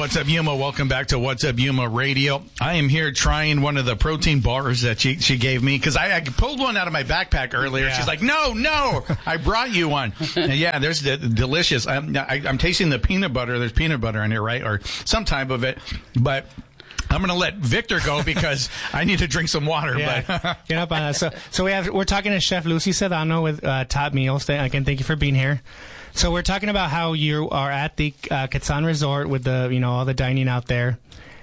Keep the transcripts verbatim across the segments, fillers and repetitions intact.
What's Up Yuma? Welcome back to What's Up Yuma Radio. I am here trying one of the protein bars that she she gave me because I, I pulled one out of my backpack earlier. Yeah. She's like, no, no, I brought you one. And yeah, there's the delicious. I'm, I, I'm tasting the peanut butter. There's peanut butter in here, right? Or some type of it. But I'm going to let Victor go because I need to drink some water. Yeah, but get up on that. So, so we have we're talking to Chef Lucy Sedano with uh, Top Meals. Again, thank you for being here. So we're talking about how you are at the uh, Quezon Resort with the, you know, all the dining out there.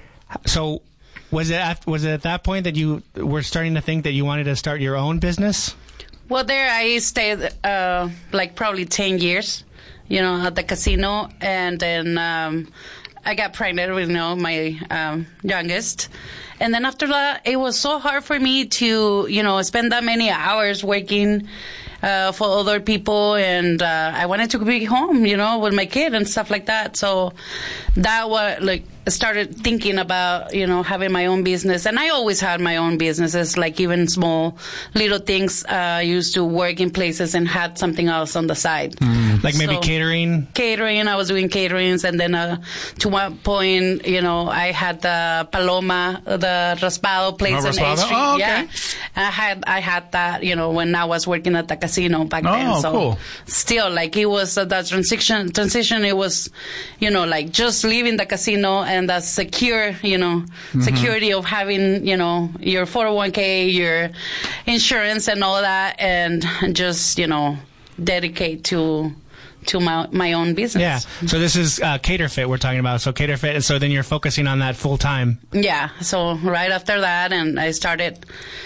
So was it at, was it at that point that you were starting to think that you wanted to start your own business? Well, there I stayed uh, like probably ten years, you know, at the casino, and then um, I got pregnant with, you know, my um, youngest. And then after that, it was so hard for me to, you know, spend that many hours working Uh, for other people, and uh, I wanted to be home, you know, with my kid and stuff like that. So that was like started thinking about, you know, having my own business. And I always had my own businesses, like even small little things. Uh, I used to work in places and had something else on the side, mm. like maybe so, catering. Catering, I was doing caterings, and then uh, to one point, you know, I had the Paloma, the Raspado place oh, on Raspado? eighth Street. Oh, okay. Yeah, I had I had that, you know, when I was working at the casino back oh, then. So cool. Still, like it was uh, that transition. Transition. It was, you know, like just leaving the casino and that secure, you know, mm-hmm. security of having, you know, your four oh one k, your insurance, and all that, and just, you know, dedicate to. to my my own business. Yeah. So this is uh, CaterFit we're talking about. So CaterFit, and so then you're focusing on that full time. Yeah. So right after that, and I started.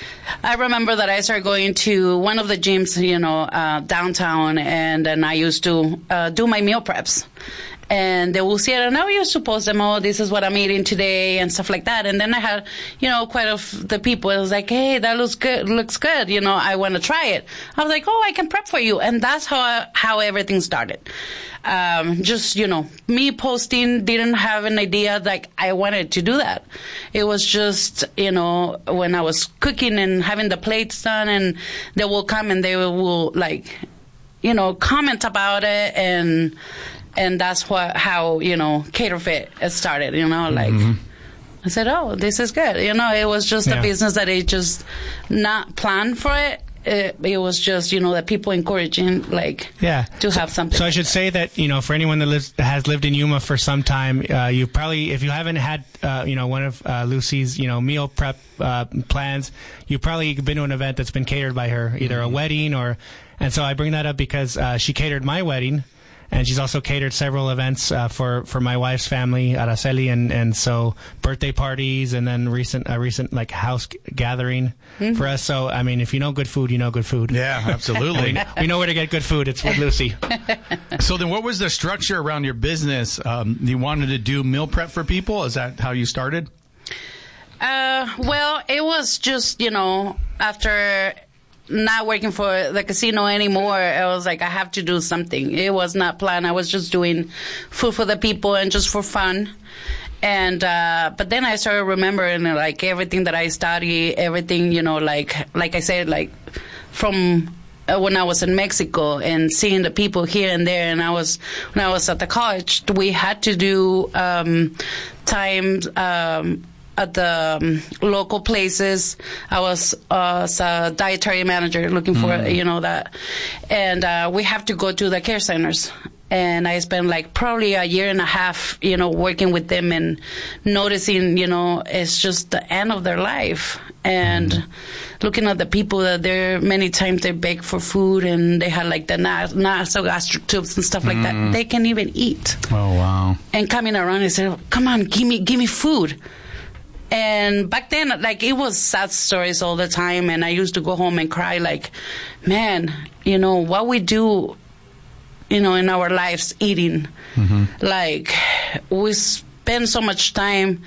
I remember that I started going to one of the gyms, you know, uh, downtown, and then I used to uh, do my meal preps. And they will see it, and now you suppose them, oh, this is what I'm eating today, and stuff like that. And then I had, you know, quite a f- the people. It was like, hey, that looks good, looks good. You know, I want to try it. I was like, oh, I can prep for you. And that's how I, how everything started. Um, just, you know, me posting, didn't have an idea like I wanted to do that. It was just, you know, when I was cooking and having the plates done, and they will come and they will, like, you know, comment about it, and and that's what how, you know, CaterFit started, you know, like mm-hmm. I said, oh, this is good. You know, it was just yeah. a business that it just not planned for it. It, it was just, you know, that people encouraging, like, yeah. to so, have something. So I should say that, you know, for anyone that lives has lived in Yuma for some time, uh, you probably, if you haven't had, uh, you know, one of uh, Lucy's, you know, meal prep uh, plans, you've probably been to an event that's been catered by her, either mm-hmm. a wedding or, and so I bring that up because uh, she catered my wedding. And she's also catered several events uh, for, for my wife's family, Araceli, and, and so birthday parties, and then recent a recent like house g- gathering mm-hmm. for us. So I mean, if you know good food, you know good food. Yeah, absolutely. we, we know where to get good food. It's with Lucy. So then, what was the structure around your business? Um, you wanted to do meal prep for people? Is that how you started? Uh, well, it was just, you know, after not working for the casino anymore, I was like, I have to do something. It was not planned. I was just doing food for the people and just for fun. And, uh, but then I started remembering, like, everything that I studied, everything, you know, like, like I said, like, from uh, when I was in Mexico and seeing the people here and there. And I was, when I was at the college, we had to do, um, times, um, at the um, local places. I was uh, as a dietary manager looking for, mm. you know, that. And uh, we have to go to the care centers. And I spent like probably a year and a half, you know, working with them and noticing, you know, it's just the end of their life. And mm. looking at the people that they're, many times they beg for food and they had like the nas- nasogastric tubes and stuff like mm. that. They can't even eat. Oh, wow. And coming around and saying, come on, give me, give me food. And back then, like, it was sad stories all the time, and I used to go home and cry, like, man, you know, what we do, you know, in our lives eating. Mm-hmm. Like, we spend so much time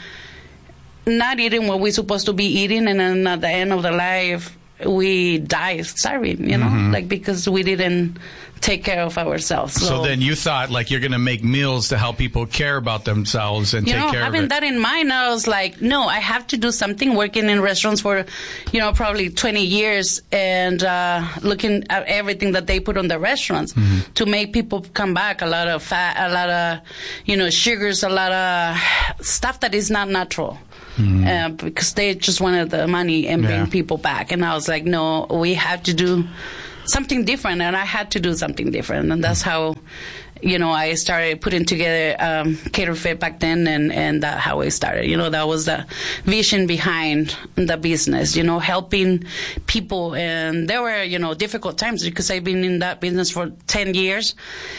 not eating what we're supposed to be eating, and then at the end of the life, we die starving, you know, mm-hmm. like, because we didn't take care of ourselves. So, so then you thought like you're going to make meals to help people care about themselves and you take know, care of it. having that in mind, I was like, no, I have to do something. Working in restaurants for, you know, probably twenty years and uh, looking at everything that they put on the restaurants mm-hmm. to make people come back. A lot of fat, a lot of, you know, sugars, a lot of stuff that is not natural. Mm-hmm. Uh, because they just wanted the money and bring yeah. people back. And I was like, no, we have to do something different. And I had to do something different. And that's how, you know, I started putting together um, Cater Fit back then, and, and that's how we started. You know, that was the vision behind the business, you know, helping people. And there were, you know, difficult times because I've been in that business for ten years.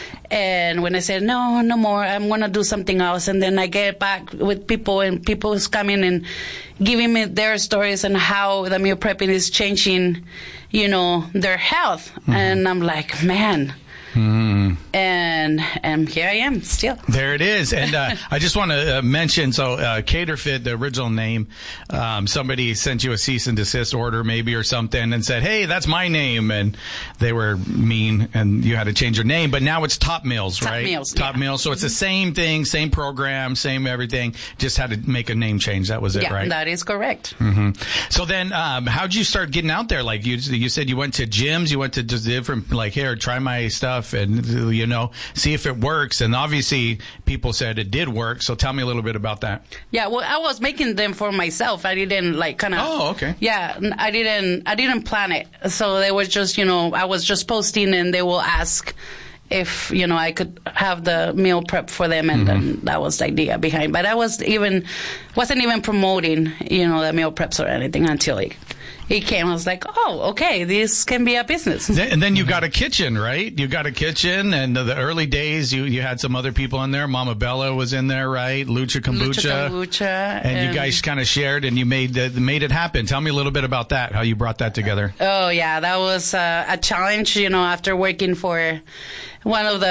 And when I said, no, no more, I'm going to do something else. And then I get back with people, and people is coming and giving me their stories and how the meal prepping is changing, you know, their health. Mm-hmm. And I'm like, man. Mm. And and here I am still. There it is. And uh, I just want to uh, mention, so uh, Cater Fit, the original name, um, somebody sent you a cease and desist order maybe or something and said, hey, that's my name. And they were mean and you had to change your name. But now it's Top Meals, Top right? Meals, Top yeah. Meals. So it's the same thing, same program, same everything. Just had to make a name change. That was it, yeah, right? That is correct. Mm-hmm. So then um, how'd you start getting out there? Like you, you said you went to gyms, you went to just different, like, here, try my stuff. And, you know, see if it works. And obviously, people said it did work. So tell me a little bit about that. Yeah, well, I was making them for myself. I didn't, like, kind of. Oh, okay. Yeah, I didn't, I didn't plan it. So they were just, you know, I was just posting and they will ask if, you know, I could have the meal prep for them. And mm-hmm. then that was the idea behind. But I was even, wasn't even promoting, you know, the meal preps or anything until it. He came. I was like, "Oh, okay, this can be a business." And then you got a kitchen, right? You got a kitchen, and the early days, you, you had some other people in there. Mama Bella was in there, right? Lucha Kombucha, Lucha Kombucha, and, and you guys kind of shared, and you made the, made it happen. Tell me a little bit about that. How you brought that together? Oh yeah, that was uh, a challenge. You know, after working for one of the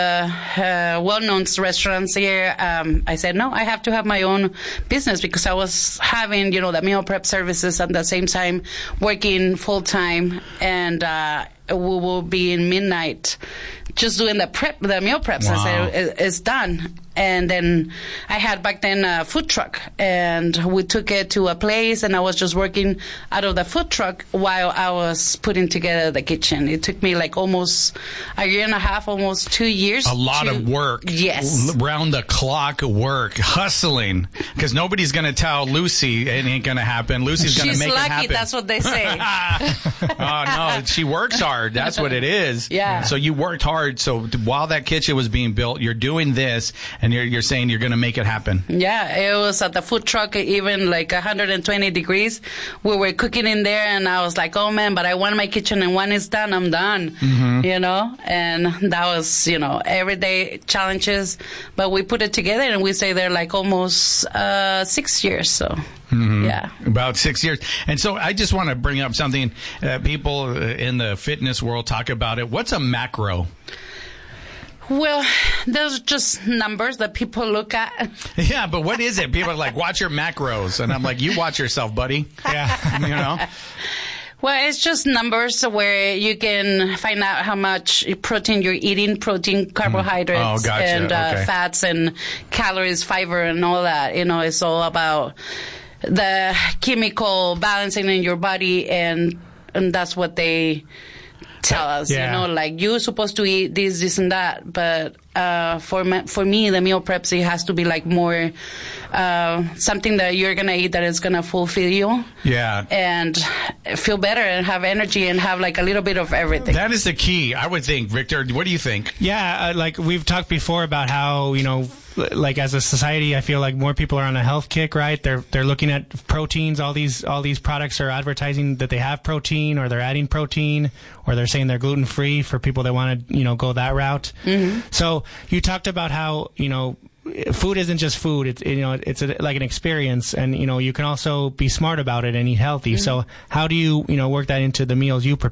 uh, well-known restaurants here, um, I said, no, I have to have my own business because I was having, you know, the meal prep services at the same time, working full-time, and uh, we will be in midnight just doing the prep, the meal preps. Wow. I said, it's done. And then I had back then a food truck, and we took it to a place, and I was just working out of the food truck while I was putting together the kitchen. It took me like almost a year and a half, almost two years. A lot to, of work. Yes. Round the clock work, hustling, because nobody's going to tell Lucy it ain't going to happen. Lucy's going to make lucky, it happen. That's what they say. Oh, no, she works hard. That's what it is. Yeah. So you worked hard. So while that kitchen was being built, you're doing this, and you're, you're saying you're going to make it happen. Yeah, it was at the food truck, even like one hundred twenty degrees. We were cooking in there, and I was like, oh, man, but I want my kitchen, and when it's done, I'm done, mm-hmm. you know? And that was, you know, everyday challenges. But we put it together, and we stayed there like almost uh, six years, so... Mm-hmm. Yeah. About six years. And so I just want to bring up something. Uh, people in the fitness world talk about it. What's a macro? Well, those are just numbers that people look at. Yeah, but what is it? People are like, watch your macros. And I'm like, you watch yourself, buddy. Yeah. You know? Well, it's just numbers where you can find out how much protein you're eating, protein, carbohydrates, oh, gotcha. and uh, okay. fats and calories, fiber, and all that. You know, it's all about the chemical balancing in your body, and and that's what they tell us. Yeah. You know, like, you're supposed to eat this, this, and that. But uh, for me, for me, the meal preps, it has to be like more uh, something that you're gonna eat that is gonna fulfill you. Yeah. And feel better and have energy and have like a little bit of everything. That is the key, I would think. Victor, what do you think? Yeah, uh, like we've talked before about how, you know, like as a society, I feel like more people are on a health kick, right? They're they're looking at proteins. All these all these products are advertising that they have protein, or they're adding protein, or they're saying they're gluten free for people that want to, you know, go that route. Mm-hmm. So you talked about how, you know, food isn't just food. It's, you know, it's a, like an experience, and, you know, you can also be smart about it and eat healthy. Mm-hmm. So how do you, you know, work that into the meals you prepare?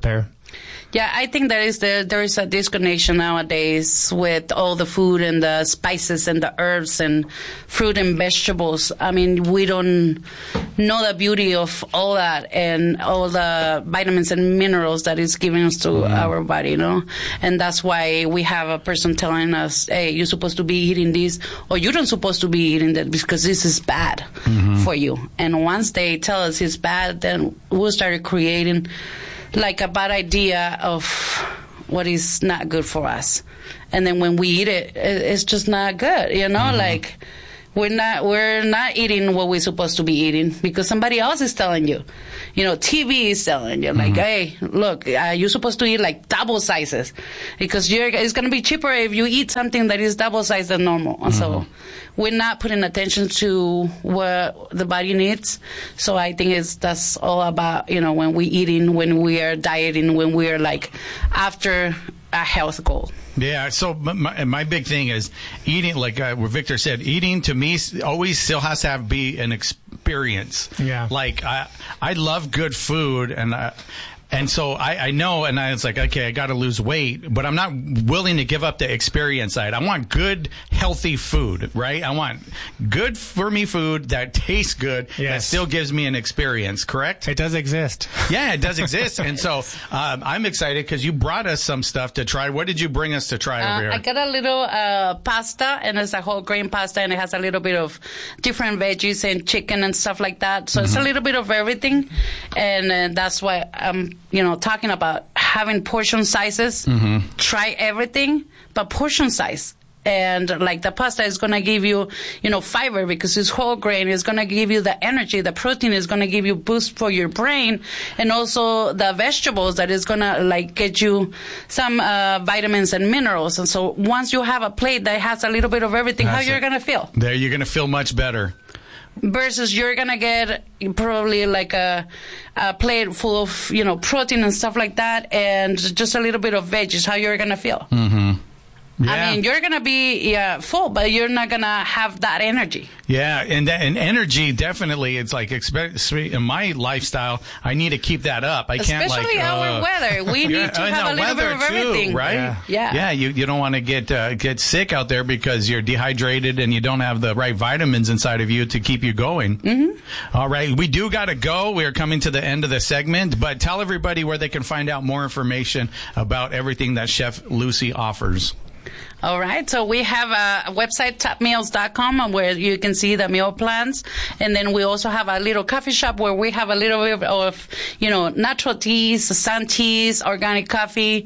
Yeah, I think there is the, there is a disconnection nowadays with all the food and the spices and the herbs and fruit and vegetables. I mean, we don't know the beauty of all that and all the vitamins and minerals that is giving us to mm. our body, you know? And that's why we have a person telling us, hey, you're supposed to be eating this, or you don't supposed to be eating that because this is bad mm-hmm. for you. And once they tell us it's bad, then we'll start creating like a bad idea of what is not good for us. And then when we eat it, it's just not good, you know, mm-hmm. like we're not, we're not eating what we're supposed to be eating because somebody else is telling you, you know, T V is telling you mm-hmm. like, hey, look, uh, you're supposed to eat like double sizes because you're, it's going to be cheaper if you eat something that is double size than normal. Mm-hmm. So we're not putting attention to what the body needs. So I think it's, that's all about, you know, when we're eating, when we are dieting, when we're like after a health goal. Yeah, so my, my big thing is eating, like uh, what Victor said, eating to me always still has to have be an experience. Yeah. Like, I I love good food, and I, and so I, I know, and I was like, okay, I got to lose weight, but I'm not willing to give up the experience side. I want good, healthy food, right? I want good for me food that tastes good, yes. that still gives me an experience, correct? It does exist. Yeah, it does exist. And so um, I'm excited because you brought us some stuff to try. What did you bring us to try uh, over here? I got a little uh, pasta, and it's a whole grain pasta, and it has a little bit of different veggies and chicken and stuff like that. So mm-hmm. it's a little bit of everything, and uh, that's why I'm you know, talking about having portion sizes, mm-hmm. try everything, but portion size. And like the pasta is going to give you, you know, fiber because it's whole grain. It's going to give you the energy. The protein is going to give you boost for your brain. And also the vegetables that is going to like get you some uh, vitamins and minerals. And so once you have a plate that has a little bit of everything, that's how you're going to feel? There, you're going to feel much better. Versus you're going to get probably like a, a plate full of, you know, protein and stuff like that and just a little bit of veggies, how you're going to feel. Mm-hmm. Yeah. I mean, you're going to be yeah, full, but you're not going to have that energy. Yeah, and that, and energy, definitely, it's like, in my lifestyle, I need to keep that up. I can't Especially like... our uh, weather. We need yeah, to have a little bit of everything. Too, right? Yeah. Yeah, yeah you, you don't want to get uh, get sick out there because you're dehydrated and you don't have the right vitamins inside of you to keep you going. Mm-hmm. All right, we do got to go. We're coming to the end of the segment, but tell everybody where they can find out more information about everything that Chef Lucy offers. All right. So we have a website, top meals dot com, where you can see the meal plans. And then we also have a little coffee shop where we have a little bit of, you know, natural teas, sun teas, organic coffee,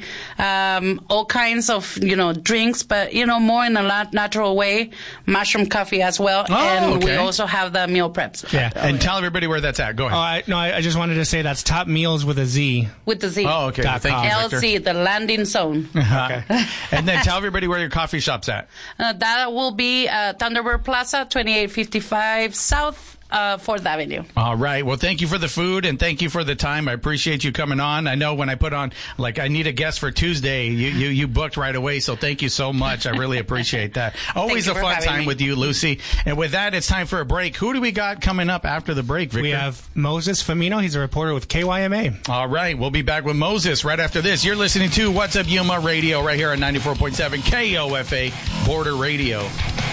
um, all kinds of, you know, drinks, but, you know, more in a natural way, mushroom coffee as well. Oh, and okay. we also have the meal preps. Yeah. And tell everybody where that's at. Go ahead. Oh, I, no, I, I just wanted to say that's Top Meals with a Z. With the Z. Oh, okay. Thank you, L C, the landing zone. Okay. And then tell everybody where your coffee shop's at. Uh, that will be uh, Thunderbird Plaza, twenty-eight fifty-five South uh, fourth Avenue. All right. Well, thank you for the food and thank you for the time. I appreciate you coming on. I know when I put on, like, I need a guest for Tuesday, you you, you booked right away, so thank you so much. I really appreciate that. Always a fun time me. with you, Lucy. And with that, it's time for a break. Who do we got coming up after the break, Victor? We have Moses Famino. He's a reporter with K Y M A. All right. We'll be back with Moses right after this. You're listening to What's Up Yuma Radio right here on ninety-four point seven K O F A Border Radio.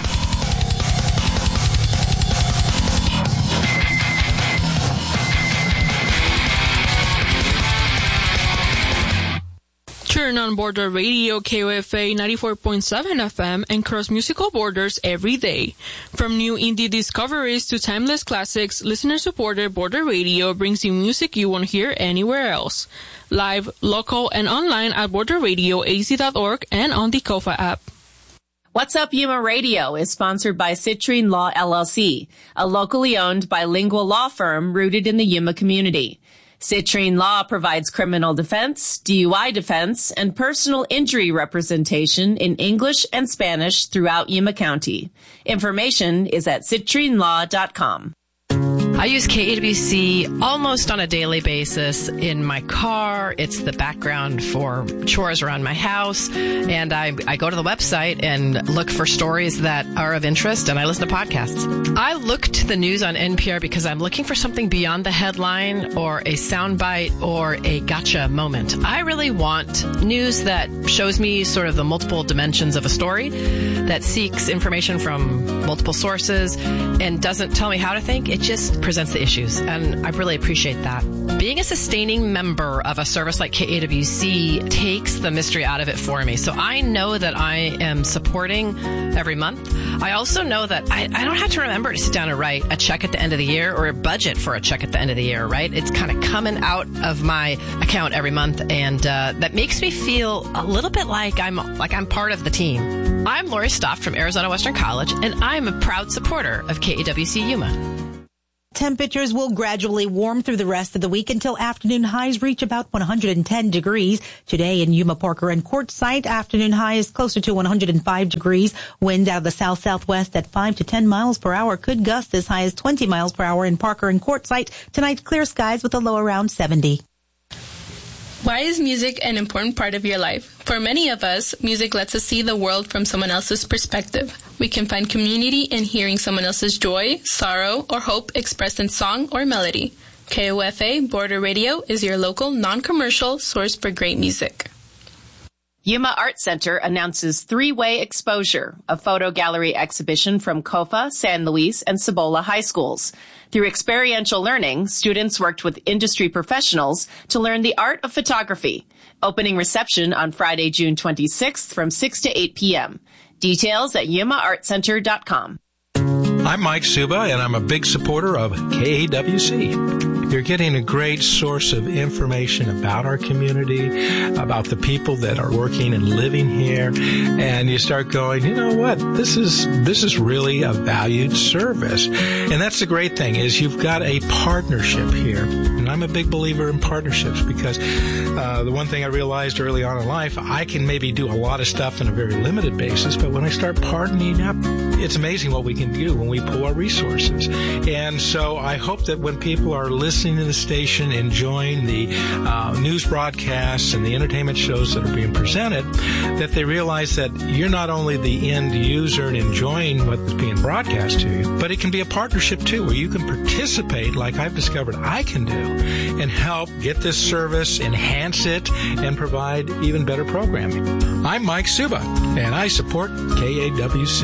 Turn on Border Radio, K O F A ninety-four point seven F M, and cross musical borders every day. From new indie discoveries to timeless classics, listener-supported Border Radio brings you music you won't hear anywhere else. Live, local, and online at border radio a z dot org and on the Kofa app. What's Up Yuma Radio is sponsored by Citrine Law L L C, a locally owned bilingual law firm rooted in the Yuma community. Citrine Law provides criminal defense, D U I defense, and personal injury representation in English and Spanish throughout Yuma County. Information is at citrine law dot com. I use K A W C almost on a daily basis in my car. It's the background for chores around my house. And I, I go to the website and look for stories that are of interest, and I listen to podcasts. I look to the news on N P R because I'm looking for something beyond the headline or a soundbite or a gotcha moment. I really want news that shows me sort of the multiple dimensions of a story, that seeks information from multiple sources and doesn't tell me how to think. It just presents the issues, and I really appreciate that. Being a sustaining member of a service like K A W C takes the mystery out of it for me. So I know that I am supporting every month. I also know that I, I don't have to remember to sit down and write a check at the end of the year or a budget for a check at the end of the year, right? It's kind of coming out of my account every month, and uh, that makes me feel a little bit like I'm like I'm part of the team. I'm Lori Stoff from Arizona Western College, and I'm a proud supporter of K A W C Yuma. Temperatures will gradually warm through the rest of the week until afternoon highs reach about one hundred ten degrees. Today in Yuma, Parker, and Quartzsite, afternoon high is closer to one hundred five degrees. Wind out of the south-southwest at five to ten miles per hour could gust as high as twenty miles per hour in Parker and Quartzsite. Tonight, clear skies with a low around seventy. Why is music an important part of your life? For many of us, music lets us see the world from someone else's perspective. We can find community in hearing someone else's joy, sorrow, or hope expressed in song or melody. K O F A Border Radio is your local, non-commercial source for great music. Yuma Art Center announces Three-Way Exposure, a photo gallery exhibition from COFA, San Luis, and Cibola high schools. Through experiential learning, students worked with industry professionals to learn the art of photography. Opening reception on Friday, June twenty-sixth from six to eight p.m. Details at yuma art center dot com. I'm Mike Suba, and I'm a big supporter of K A W C. You're getting a great source of information about our community, about the people that are working and living here, and you start going, you know what, this is this is really a valued service. And that's the great thing, is you've got a partnership here. And I'm a big believer in partnerships because uh, the one thing I realized early on in life, I can maybe do a lot of stuff on a very limited basis, but when I start partnering up, it's amazing what we can do when we pool our resources. And so I hope that when people are listening to the station, enjoying the uh, news broadcasts and the entertainment shows that are being presented, that they realize that you're not only the end user and enjoying what is being broadcast to you, but it can be a partnership too, where you can participate, like I've discovered I can do, and help get this service, enhance it, and provide even better programming. I'm Mike Suba, and I support K A W C.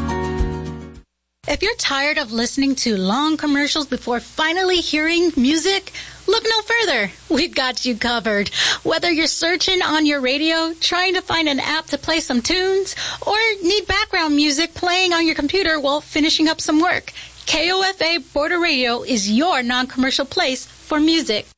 If you're tired of listening to long commercials before finally hearing music, look no further. We've got you covered. Whether you're searching on your radio, trying to find an app to play some tunes, or need background music playing on your computer while finishing up some work, K O F A Border Radio is your non-commercial place for music.